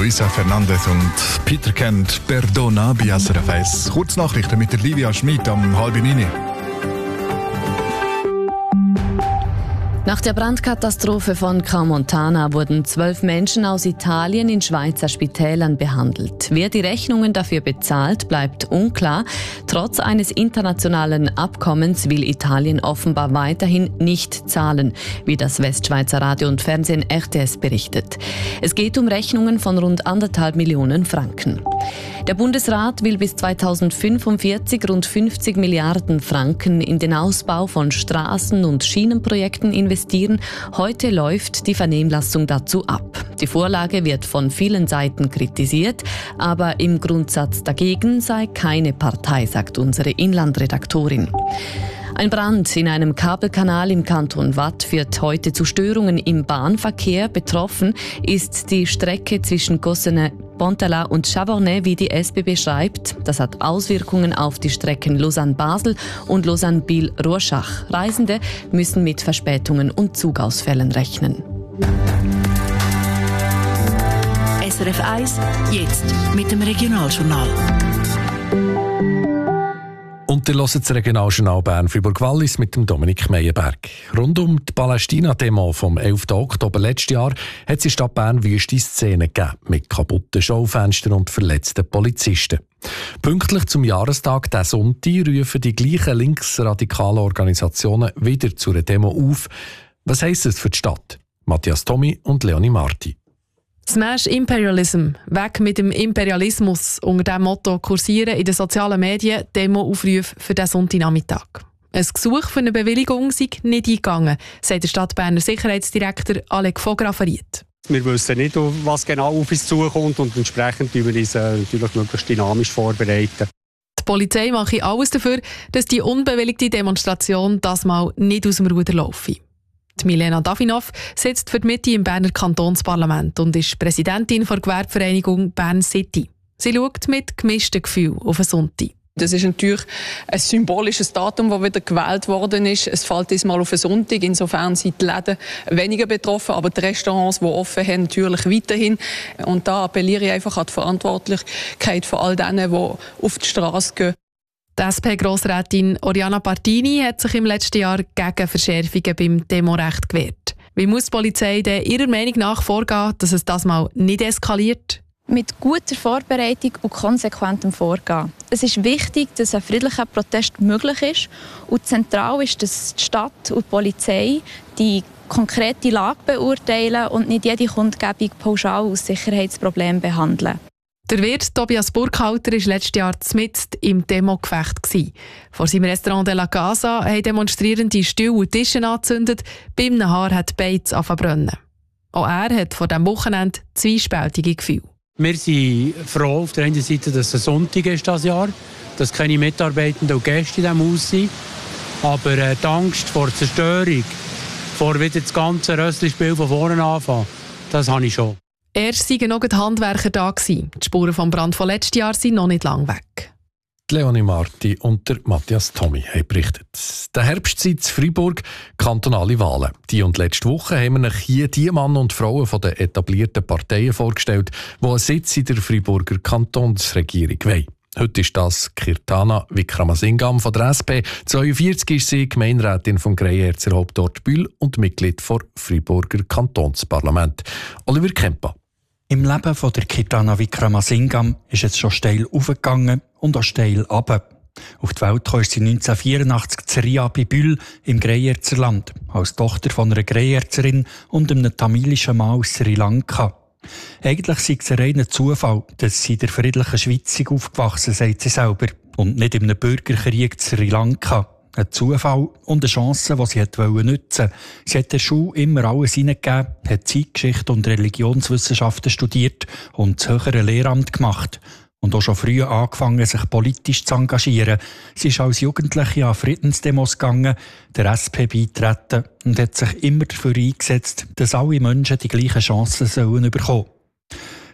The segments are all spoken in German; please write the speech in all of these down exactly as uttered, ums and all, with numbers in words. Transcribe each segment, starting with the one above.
Luisa Fernandez und Peter Kent, Perdona, bei S R F eins. Kurznachrichten mit der Livia Schmid am halb neun. Nach der Brandkatastrophe von Crans-Montana wurden zwölf Menschen aus Italien in Schweizer Spitälern behandelt. Wer die Rechnungen dafür bezahlt, bleibt unklar. Trotz eines internationalen Abkommens will Italien offenbar weiterhin nicht zahlen, wie das Westschweizer Radio und Fernsehen R T S berichtet. Es geht um Rechnungen von rund anderthalb Millionen Franken. Der Bundesrat will bis zweitausendfünfundvierzig rund fünfzig Milliarden Franken in den Ausbau von Straßen- und Schienenprojekten investieren. Heute läuft die Vernehmlassung dazu ab. Die Vorlage wird von vielen Seiten kritisiert, aber im Grundsatz dagegen sei keine Partei, sagt unsere Inlandredaktorin. Ein Brand in einem Kabelkanal im Kanton Waadt führt heute zu Störungen im Bahnverkehr. Betroffen ist die Strecke zwischen Gossenay-Pontala und Chavornay, wie die S B B schreibt. Das hat Auswirkungen auf die Strecken Lausanne-Basel und Lausanne-Biel-Rorschach. Reisende müssen mit Verspätungen und Zugausfällen rechnen. S R F eins, jetzt mit dem Regionaljournal. Und ihr hört das Regionaljournal Bern-Fribourg-Wallis mit dem Dominik Meyerberg. Rund um die Palästina-Demo vom elften Oktober letztes Jahr hat es in Stadt Bern wüste Szenen gegeben, mit kaputten Schaufenstern und verletzten Polizisten. Pünktlich zum Jahrestag diesen Sonntag rufen die gleichen linksradikalen Organisationen wieder zu einer Demo auf. Was heisst das für die Stadt? Matthias Tommy und Leonie Marti. Smash Imperialism, weg mit dem Imperialismus. Unter diesem Motto kursieren in den sozialen Medien Demo-Aufrufe für diesen Sonntagnachmittag. Ein Gesuch für eine Bewilligung sei nicht eingegangen, sagt der Stadtberner Sicherheitsdirektor Alec Vogt-Raffariet. Wir wissen nicht, was genau auf uns zukommt und entsprechend wir uns äh, natürlich möglichst dynamisch vorbereiten. Die Polizei mache alles dafür, dass die unbewilligte Demonstration das Mal nicht aus dem Ruder laufe. Die Milena Davinov sitzt für die Mitte im Berner Kantonsparlament und ist Präsidentin der Gewerbevereinigung Bern City. Sie schaut mit gemischten Gefühlen auf den Sonntag. Das ist natürlich ein symbolisches Datum, das wieder gewählt worden ist. Es fällt diesmal auf einen Sonntag. Insofern sind die Läden weniger betroffen, aber die Restaurants, die offen haben, natürlich weiterhin. Und da appelliere ich einfach an die Verantwortlichkeit von all denen, die auf die Straße gehen. Die S P-Grossrätin Oriana Partini hat sich im letzten Jahr gegen Verschärfungen beim Demorecht gewehrt. Wie muss die Polizei denn ihrer Meinung nach vorgehen, dass es das mal nicht eskaliert? Mit guter Vorbereitung und konsequentem Vorgehen. Es ist wichtig, dass ein friedlicher Protest möglich ist. Und zentral ist, dass die Stadt und die Polizei die konkrete Lage beurteilen und nicht jede Kundgebung pauschal als Sicherheitsproblem behandeln. Der Wirt Tobias Burkhalter war letztes Jahr mitten im Demogefecht. Vor seinem Restaurant de la Casa haben Demonstrierende Stühle und Tische angezündet, beim Haar hat Beiz angefangen zu brennen. Auch er hat vor diesem Wochenende zwiespältige Gefühle. Wir sind froh auf der einen Seite, dass es Sonntag ist dieses Jahr, dass keine Mitarbeitenden und Gäste in diesem Haus sind. Aber äh, die Angst vor Zerstörung, vor wieder das ganze Rössli-Spiel von vorne anfangen, das habe ich schon. Erst waren noch die Handwerker da gewesen. Die Spuren vom Brand von letztes Jahr sind noch nicht lang weg. Leonie Marti und der Matthias Tommy haben berichtet. Der Herbstzeit in Freiburg, kantonale Wahlen. Die und letzte Woche haben wir euch hier die Männer und Frauen von den etablierten Parteien vorgestellt, die einen Sitz in der Freiburger Kantonsregierung wollen. Heute ist das Kirtana Wickramasingam von der S P. zweiundvierzig ist sie Gemeinderätin vom Greyerzer Hauptort Bühl und Mitglied des Freiburger Kantonsparlament. Oliver Kempa. Im Leben von der Kirtana Wickramasingam ist es schon steil aufgegangen und auch steil runter. Auf die Welt kam sie neunzehnhundertvierundachtzig zu Ria bei Bühl im Greyerzer Land, als Tochter von einer Greyerzerin und einem tamilischen Mann aus Sri Lanka. Eigentlich sei es ein reiner Zufall, dass sie in der friedlichen Schweiz aufgewachsen, sagt sie selber, und nicht in einem Bürgerkrieg zu Sri Lanka. Ein Zufall und eine Chance, die sie nutzen wollte. Sie hat der Schule immer alles hineingegeben, hat Zeitgeschichte und Religionswissenschaften studiert und das höhere Lehramt gemacht. Und auch schon früh angefangen, sich politisch zu engagieren. Sie ist als Jugendliche an Friedensdemos gegangen, der S P beitreten und hat sich immer dafür eingesetzt, dass alle Menschen die gleichen Chancen sollen bekommen.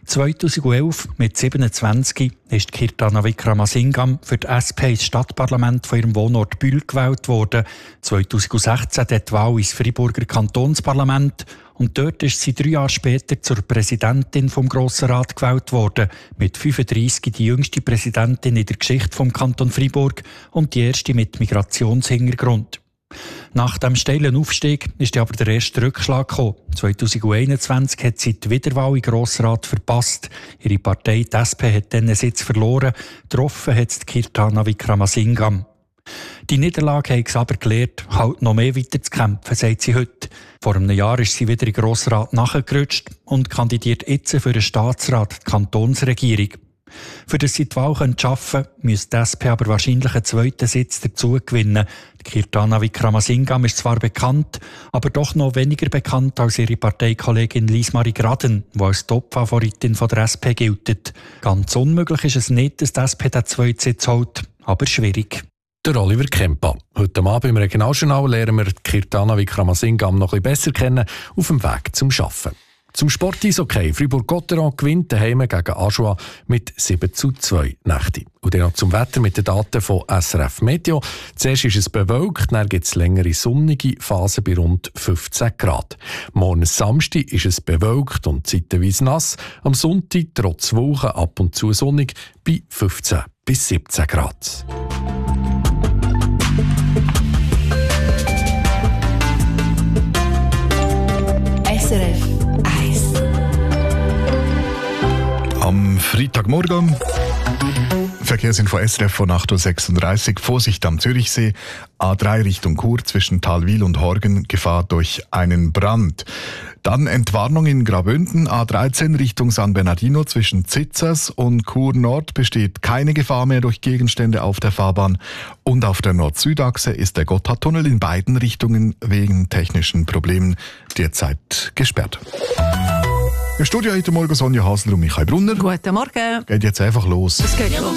zweitausendelf, mit siebenundzwanzig, ist Kirtana Wickramasingam für die S P ins Stadtparlament von ihrem Wohnort Bühl gewählt worden. zweitausendsechzehn die Wahl ins Freiburger Kantonsparlament und dort ist sie drei Jahre später zur Präsidentin vom Grossen Rat gewählt worden. Mit fünfunddreissig die jüngste Präsidentin in der Geschichte vom Kanton Freiburg und die erste mit Migrationshintergrund. Nach dem steilen Aufstieg ist aber der erste Rückschlag gekommen. zweitausendeinundzwanzig hat sie die Wiederwahl im Grossrat verpasst. Ihre Partei, die S P, hat diesen Sitz verloren. Getroffen hat es Kirtana Wickramasingam. Die Niederlage hat sie aber gelehrt, halt noch mehr weiter zu kämpfen, sagt sie heute. Vor einem Jahr ist sie wieder im Grossrat nachgerutscht und kandidiert jetzt für den Staatsrat, die Kantonsregierung. Für das sie die Wahl schaffen können, müsste die S P aber wahrscheinlich einen zweiten Sitz dazu gewinnen. Kirtana Wickramasingam ist zwar bekannt, aber doch noch weniger bekannt als ihre Parteikollegin Liesmarie Graden, die als Top-Favoritin der S P gilt. Ganz unmöglich ist es nicht, dass die S P den zweiten Sitz holt, aber schwierig. Der Oliver Kempa. Heute Abend im Regionaljournal lernen wir Kirtana Wickramasingam noch ein bisschen besser kennen auf dem Weg zum Arbeiten. Zum Sport-Eishockey. Fribourg-Gotteron gewinnt daheim gegen Ajoie mit sieben zu zwei Nächte. Und dann noch zum Wetter mit den Daten von S R F Meteo. Zuerst ist es bewölkt, dann gibt es längere sonnige Phasen bei rund fünfzehn Grad. Morgen Samstag ist es bewölkt und zeitweise nass. Am Sonntag trotz Wolken ab und zu sonnig bei fünfzehn bis siebzehn Grad. S R F Am Freitagmorgen. Verkehrsinfo S R F von acht Uhr sechsunddreißig. Vorsicht am Zürichsee. A drei Richtung Chur zwischen Talwil und Horgen. Gefahr durch einen Brand. Dann Entwarnung in Graubünden. A dreizehn Richtung San Bernardino zwischen Zitzers und Chur Nord besteht keine Gefahr mehr durch Gegenstände auf der Fahrbahn. Und auf der Nord-Süd-Achse ist der Gotthardtunnel in beiden Richtungen wegen technischen Problemen derzeit gesperrt. Im Studio heute Morgen Sonja Hasler und Michael Brunner. Guten Morgen. Geht jetzt einfach los. Es geht los.